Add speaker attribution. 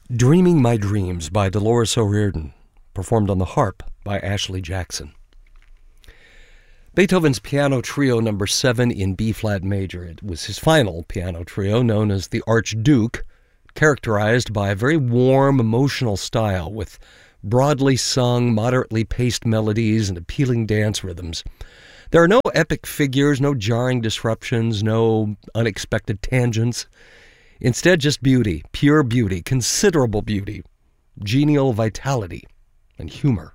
Speaker 1: Dreaming My Dreams by Dolores O'Riordan, performed on the harp by Ashley Jackson. Beethoven's Piano Trio No. 7 in B-flat major. It was his final piano trio, known as the Archduke, characterized by a very warm, emotional style with broadly sung, moderately paced melodies and appealing dance rhythms. There are no epic figures, no jarring disruptions, no unexpected tangents. Instead, just beauty, pure beauty, considerable beauty, genial vitality, and humor.